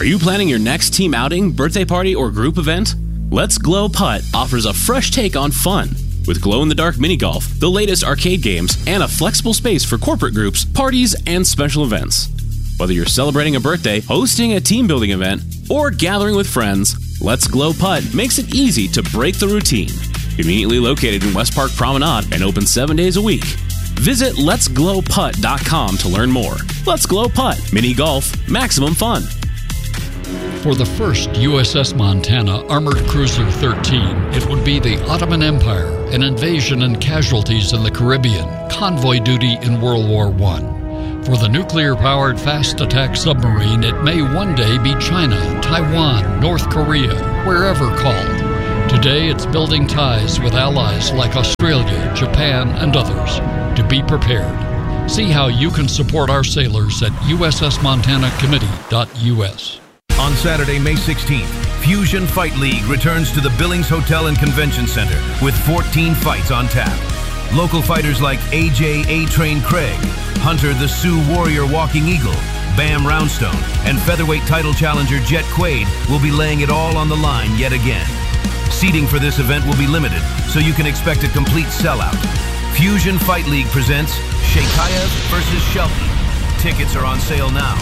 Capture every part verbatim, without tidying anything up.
Are you planning your next team outing, birthday party, or group event? Let's Glow Putt offers a fresh take on fun. With glow-in-the-dark mini golf, the latest arcade games, and a flexible space for corporate groups, parties, and special events. Whether you're celebrating a birthday, hosting a team-building event, or gathering with friends, Let's Glow Putt makes it easy to break the routine. Conveniently located in West Park Promenade and open seven days a week. Visit lets glow putt dot com to learn more. Let's Glow Putt. Mini golf, maximum fun. For the first U S S Montana Armored Cruiser thirteen, it would be the Ottoman Empire, an invasion and casualties in the Caribbean, convoy duty in World War One. For the nuclear-powered fast attack submarine, it may one day be China, Taiwan, North Korea, wherever called. Today, it's building ties with allies like Australia, Japan, and others. To be prepared. See how you can support our sailors at U S S Montana Committee dot U S. On Saturday, May sixteenth, Fusion Fight League returns to the Billings Hotel and Convention Center with fourteen fights on tap. Local fighters like A J A-Train Craig, Hunter the Sioux Warrior Walking Eagle, Bam Roundstone, and featherweight title challenger Jet Quaid will be laying it all on the line yet again. Seating for this event will be limited, so you can expect a complete sellout. Fusion Fight League presents Sheikayev versus Shelby. Tickets are on sale now.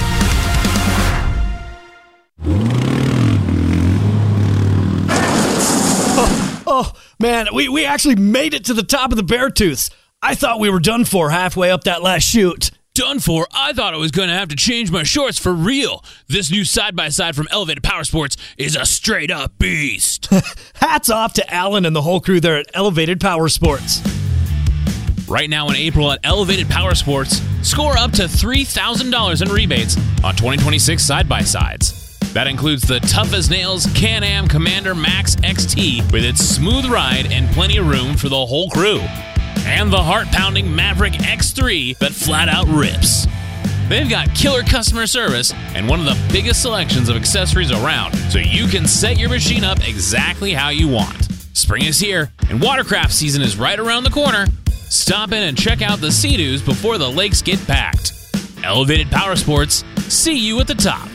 Oh, oh man, we, we actually made it to the top of the Beartooths. I thought we were done for halfway up that last chute. Done for? I thought I was going to have to change my shorts for real. This new side-by-side from Elevated Power Sports is a straight-up beast. Hats off to Alan and the whole crew there at Elevated Power Sports. Right now in April at Elevated Power Sports, score up to three thousand dollars in rebates on twenty twenty-six side-by-sides. That includes the Tough as Nails Can-Am Commander Max X T with its smooth ride and plenty of room for the whole crew. And the heart-pounding Maverick X three that flat-out rips. They've got killer customer service and one of the biggest selections of accessories around, so you can set your machine up exactly how you want. Spring is here, and watercraft season is right around the corner. Stop in and check out the Sea-Doos before the lakes get packed. Elevated Power Sports, see you at the top.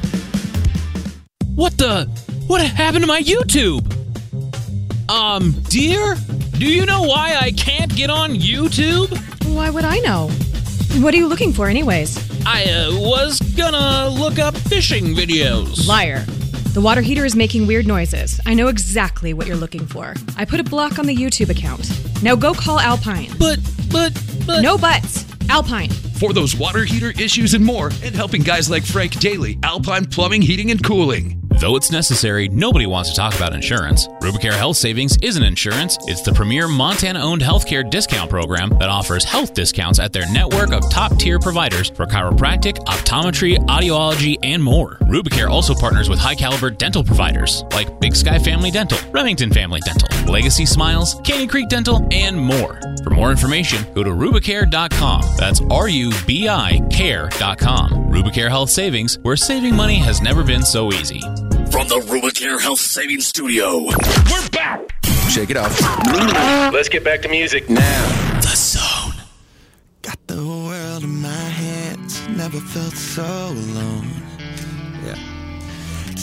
What the? What happened to my YouTube? Um, dear? Do you know why I can't get on YouTube? Why would I know? What are you looking for anyways? I uh, was gonna look up fishing videos. Liar. The water heater is making weird noises. I know exactly what you're looking for. I put a block on the YouTube account. Now go call Alpine. But, but, but... No buts. Alpine. For those water heater issues and more, and helping guys like Frank daily, Alpine Plumbing, Heating, and Cooling. Though it's necessary, nobody wants to talk about insurance. Rubicare Health Savings isn't insurance. It's the premier Montana-owned healthcare discount program that offers health discounts at their network of top-tier providers for chiropractic, optometry, audiology, and more. Rubicare also partners with high-caliber dental providers like Big Sky Family Dental, Remington Family Dental, Legacy Smiles, Candy Creek Dental, and more. For more information, go to rubicare dot com. That's R U B I care dot com. Rubicare Health Savings, where saving money has never been so easy. From the Rubicare Health Savings Studio, we're back. Shake it off. Let's get back to music now. The Zone. Got the world in my hands, never felt so alone.